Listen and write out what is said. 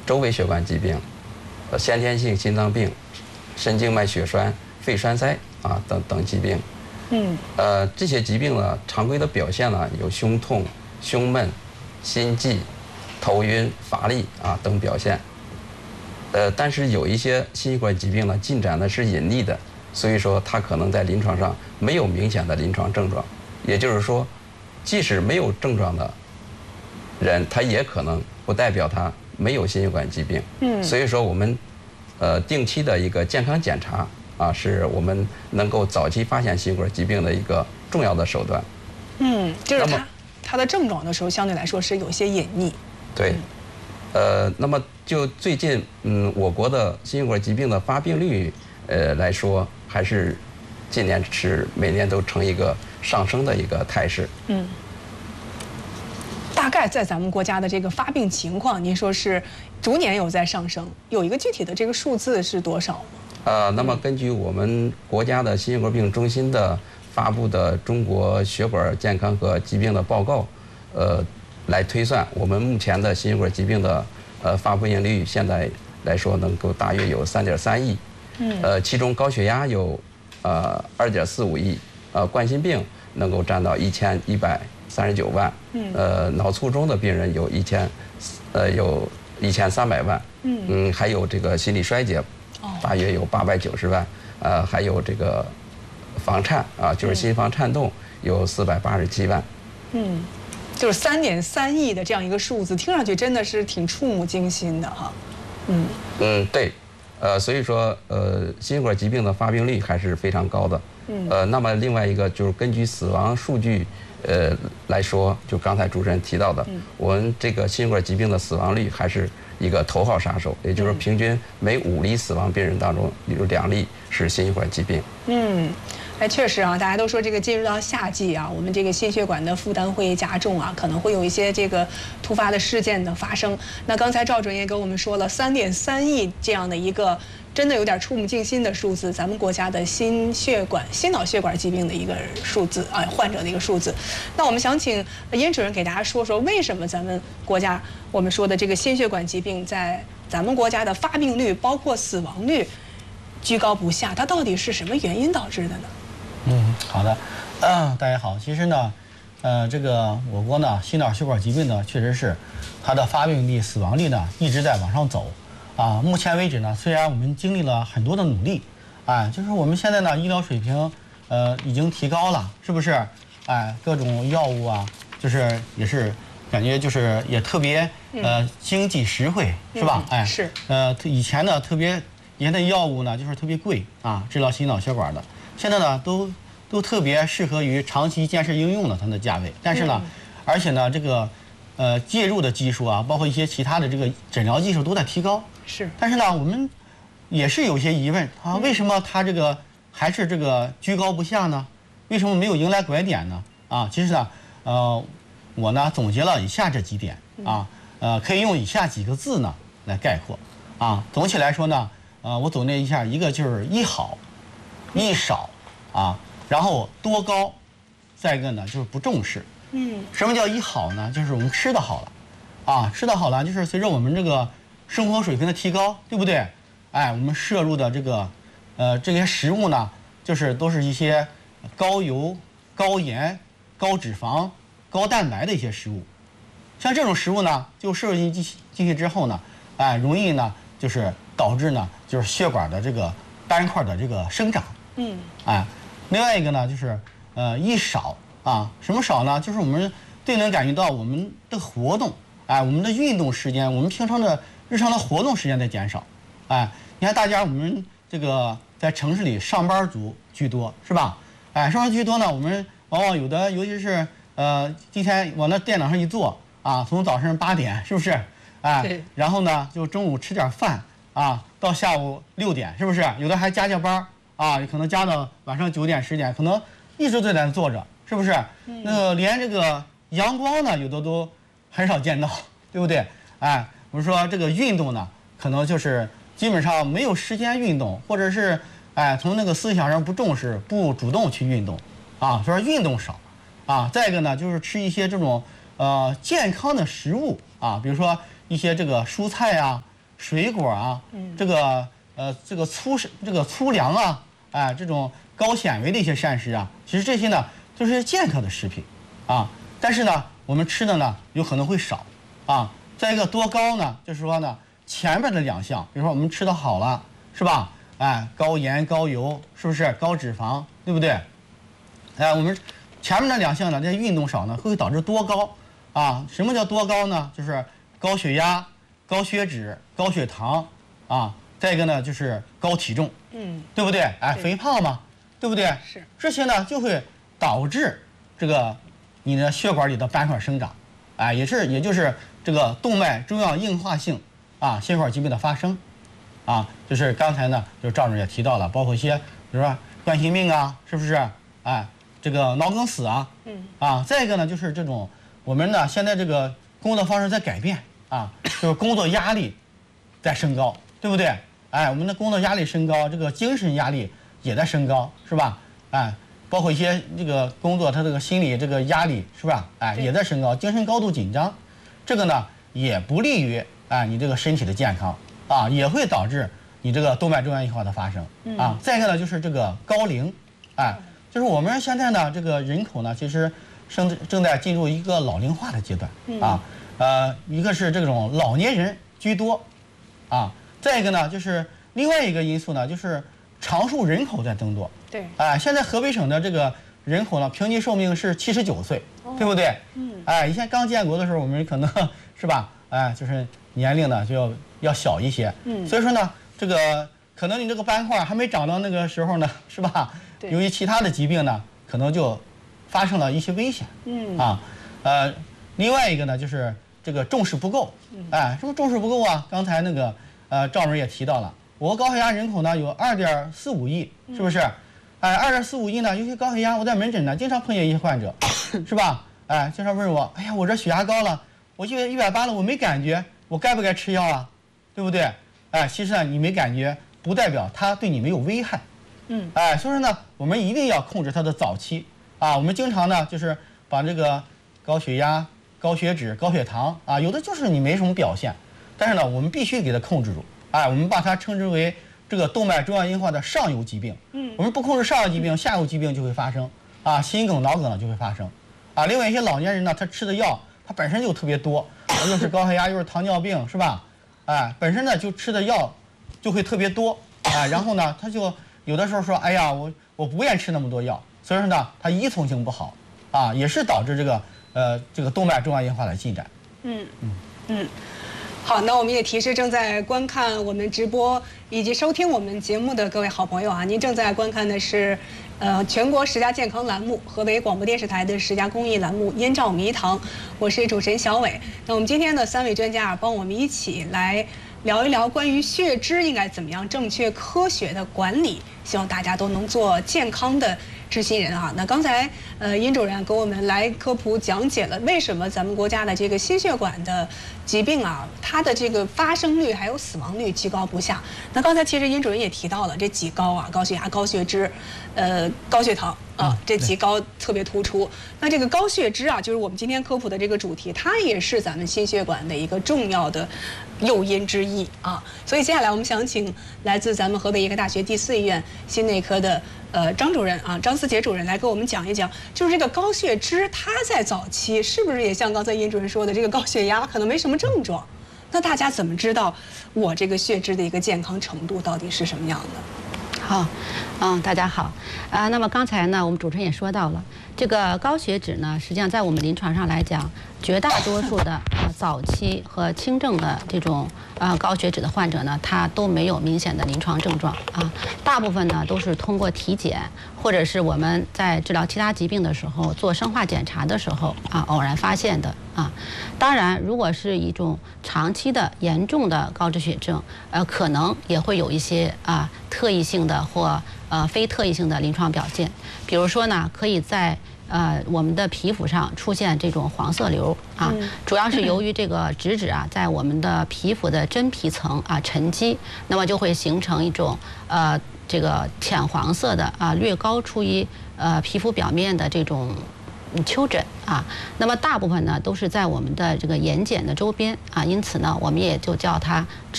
周围血管疾病、先天性心脏病、神经脉血栓、肺栓塞啊等疾病。这些疾病呢，常规的表现呢有胸痛、胸闷、心悸、头晕、乏力啊等表现。但是有一些心血管疾病呢，进展呢是隐匿的，所以说它可能在临床上没有明显的临床症状。也就是说，即使没有症状的人，他也可能不代表他没有心血管疾病。所以说我们定期的一个健康检查啊，是我们能够早期发现心血管疾病的一个重要的手段。 就是它的症状的时候，相对来说是有些隐匿。 对。那么就最近，我国的心血管疾病的发病率，来说，还是今年是每年都呈一个上升的一个态势。 大概在咱们国家的这个发病情况，您说是逐年有在上升，有一个具体的这个数字是多少吗？ 那么根据我们国家的心血管病中心的发布的《中国血管健康和疾病的报告》，来推算，我们目前的心血管疾病的发病率现在来说能够大约有3.3亿。其中高血压有2.45亿，冠心病能够占到1139万，脑卒中的病人有1300万，还有这个心力衰竭，大约有890万，还有这个房颤啊，就是心房颤动有487万。 就是3.3亿的这样一个数字，听上去真的是挺触目惊心的哈。 对，所以说心血管疾病的发病率还是非常高的。那么另外一个就是根据死亡数据来说，就刚才主持人提到的，我们这个心血管疾病的死亡率还是一个头号杀手，也就是平均每5例死亡病人当中有2例是心血管疾病。 确实啊，大家都说这个进入到夏季啊，我们这个心血管的负担会加重啊，可能会有一些这个突发的事件的发生。那刚才赵准也跟我们说了，3.3亿这样的一个真的有点触目惊心的数字，咱们国家的心脑血管疾病的一个数字啊，患者的一个数字。那我们想请殷主任给大家说说，为什么咱们国家我们说的这个心血管疾病在咱们国家的发病率包括死亡率居高不下，它到底是什么原因导致的呢？ 好的，大家好。其实呢，这个我国呢，心脑血管疾病呢，确实是它的发病率、死亡率呢一直在往上走。目前为止呢，虽然我们经历了很多的努力，就是我们现在呢医疗水平已经提高了，是不是？各种药物啊，就是也是感觉就是也特别经济实惠，是吧？ 是。 以前呢以前的药物呢就是特别贵啊，治疗心脑血管的。现在呢，都特别适合于长期监视应用的它的价位，但是呢，而且呢，这个介入的技术啊，包括一些其他的这个诊疗技术都在提高。但是呢，我们也是有些疑问啊，为什么它这个还是这个居高不下呢？为什么没有迎来拐点呢？其实呢，我呢总结了以下这几点啊，可以用以下几个字呢来概括啊。总体来说呢，我总结一下，一个就是一好。一少然后多高，再一个呢就是不重视。什么叫一好呢？就是我们吃的好了，吃的好了，就是随着我们这个生活水平的提高，对不对？我们摄入的这个这些食物呢，就是都是一些高油、高盐、高脂肪、高蛋白的一些食物。像这种食物呢，就摄入进去之后呢，容易呢就是导致呢就是血管的这个斑块的这个生长。另外一个呢就是一少什么少呢？就是我们最能感觉到我们的活动，我们的运动时间，我们平常的日常的活动时间在减少。你看大家我们这个在城市里上班族居多，是吧？上班居多呢，我们往往有的，尤其是今天往那电脑上一坐从早上8点，是不是？然后呢就中午吃点饭到下午6点，是不是？有的还加班可能加到晚上9点10点，可能一直在那坐着，是不是？那个连这个阳光呢，有的都很少见到，对不对？我们说这个运动呢，可能就是基本上没有时间运动，或者是从那个思想上不重视，不主动去运动所以说运动少再一个呢，就是吃一些这种健康的食物比如说一些这个蔬菜水果啊，这个粗粮啊，哎，这种高纤维的一些膳食啊，其实这些呢都是健康的食品啊。但是呢，我们吃的呢有可能会少啊。再一个多高呢，就是说呢前边的2项，比如说我们吃的好了，是吧？哎，高盐高油，是不是高脂肪，对不对？哎，我们前面的2项呢，这运动少呢，会导致多高啊。什么叫多高呢？就是高血压、高血脂、高血糖啊。再一个呢，就是高体重，对不对？哎，肥胖嘛，对不对？ 是这些呢，就会导致这个你的血管里的斑块生长，哎，也就是这个动脉粥样硬化性啊心血管疾病的发生，啊，就是刚才呢，就是赵主任也提到了，包括一些比如说冠心病啊，是不是？哎，这个脑梗死啊，啊，再一个呢，就是这种我们呢现在这个工作方式在改变啊，就是工作压力在升高，对不对？哎，我们的工作压力升高，这个精神压力也在升高，是吧？哎，包括一些这个工作，它这个心理这个压力是吧？哎，也在升高，精神高度紧张，这个呢也不利于你这个身体的健康啊，也会导致你这个动脉粥样硬化的发生啊。再一个呢就是这个高龄，哎，就是我们现在呢这个人口呢其实正在进入一个老龄化的阶段啊，一个是这种老年人居多啊。再一个呢，就是另外一个因素呢，就是常住人口在增多。 对， 现在河北省的这个人口呢，平均寿命是79岁，对不对？以前刚建国的时候，我们可能是吧，就是年龄呢就要小一些。所以说呢，这个可能你这个斑块还没长到那个时候呢，是吧？由于其他的疾病呢，可能就发生了一些危险。另外一个呢，就是这个重视不够。什么重视不够啊？刚才那个。赵主任也提到了，我国高血压人口呢有2.45亿，是不是？2.45亿呢，尤其高血压，我在门诊呢经常碰见一些患者，是吧？经常问我，哎呀，我这血压高了，我180了，我没感觉，我该不该吃药啊？对不对？其实呢，你没感觉，不代表它对你没有危害。所以说呢，我们一定要控制它的早期啊。我们经常呢就是把这个高血压、高血脂、高血糖啊，有的就是你没什么表现。但是呢，我们必须给它控制住，我们把它称之为这个动脉粥样硬化的上游疾病。我们不控制上游疾病，下游疾病就会发生，心梗、脑梗呢就会发生，另外一些老年人呢，他吃的药他本身就特别多，又是高血压又是糖尿病，是吧？本身呢就吃的药就会特别多，然后呢他就有的时候说，哎呀，我不愿吃那么多药，所以说呢他依从性不好，也是导致这个动脉粥样硬化的进展。 好，那我们也提示正在观看我们直播以及收听我们节目的各位好朋友您正在观看的是，全国10佳健康栏目，河北广播电视台的10佳公益栏目《燕赵迷堂》，我是主持人小伟。那我们今天的3位专家帮我们一起来聊一聊关于血脂应该怎么样正确科学的管理，希望大家都能做健康的知心人那刚才殷主任给我们来科普讲解了为什么咱们国家的这个心血管的疾病它的这个发生率还有死亡率居高不下。那刚才其实殷主任也提到了这几高高血压、高血脂、高血糖这几高特别突出。那这个高血脂就是我们今天科普的这个主题，它也是咱们心血管的一个重要的诱因之一所以接下来我们想请来自咱们河北医科大学第4医院心内科的张主任张思杰主任来给我们讲一讲，就是这个高血脂，它在早期是不是也像刚才殷主任说的，这个高血压可能没什么症状？那大家怎么知道我这个血脂的一个健康程度到底是什么样的？ 好，大家好，那么刚才呢，我们主持人也说到了，这个高血脂呢，实际上在我们临床上来讲，绝大多数的早期和轻症的这种高血脂的患者呢，他都没有明显的临床症状大部分呢都是通过体检或者是我们在治疗其他疾病的时候做生化检查的时候偶然发现的当然，如果是一种长期的严重的高脂血症，可能也会有一些特异性的或非特异性的临床表现，比如说呢，可以在我们的皮肤上出现这种黄色瘤主要是由于这个脂质在我们的皮肤的真皮层沉积，那么就会形成一种这个浅黄色的略高出于皮肤表面的这种丘疹那么大部分呢都是在我们的这个眼睑的周边因此呢，我们也就叫它